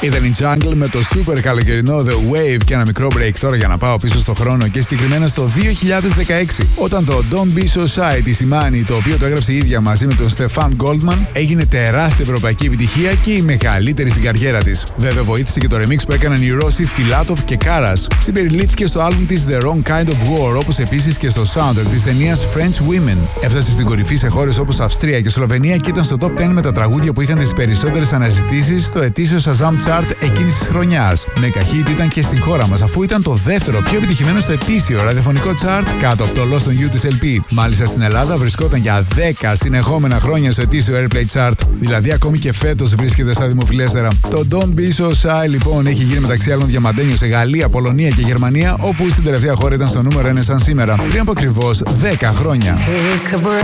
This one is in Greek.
Ήταν η Jungle με το super καλοκαιρινό The Wave και ένα μικρό break τώρα για να πάω πίσω στο χρόνο και συγκεκριμένα στο 2016, όταν το Don't Be So Shy της Imani, το οποίο το έγραψε η ίδια μαζί με τον Stefan Goldman, έγινε τεράστια ευρωπαϊκή επιτυχία και η μεγαλύτερη στην καριέρα της. Βέβαια βοήθησε και το remix που έκαναν οι Ρώσοι Filatov και Karas. Συμπεριλήφθηκε στο άλμπουμ της The Wrong Kind of War, όπως επίσης και στο soundtrack της ταινίας French Women. Έφτασε στην κορυφή σε χώρες όπως Αυστρία και Σλοβενία και ήταν στο top 10 με τα τραγούδια που είχαν τις περισσότερες αναζητήσεις στο ετήσιο Shazam Chart εκείνης της χρονιάς. Mega hit ήταν και στην χώρα μας, αφού ήταν το δεύτερο πιο επιτυχημένο στο ετήσιο ραδιοφωνικό chart κάτω από το Lost on You της LP. Μάλιστα στην Ελλάδα βρισκόταν για 10 συνεχόμενα χρόνια στο ετήσιο Airplay Chart, δηλαδή ακόμη και φέτος βρίσκεται στα δημοφιλέστερα. Το Don't Be So Shy λοιπόν έχει γίνει μεταξύ άλλων διαμαντένιο σε Γαλλία, Πολωνία και Γερμανία, όπου στην τελευταία χώρα ήταν στο νούμερο 1 σαν σήμερα, πριν από ακριβώς 10 χρόνια.